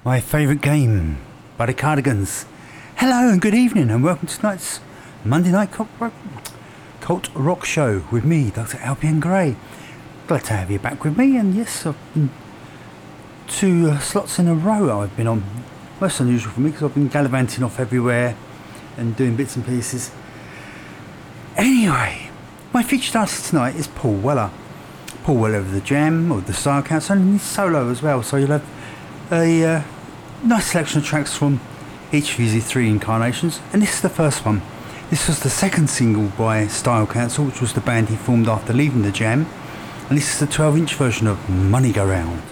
My favourite game by the Cardigans. Hello and good evening and welcome to tonight's Monday Night Cult Rock Show with me, Dr. Albion Gray. Glad to have you back with me, and yes, I've been two slots in a row I've been on. Most unusual for me because I've been gallivanting off everywhere and doing bits and pieces. Anyway, my featured artist tonight is Paul Weller. Paul Weller of the Jam, or the Style Council, and he's solo as well, so you'll have a nice selection of tracks from each of his three incarnations, and this is the first one. This was the second single by Style Council, which was the band he formed after leaving the Jam, and this is the 12-inch version of Money Go Round.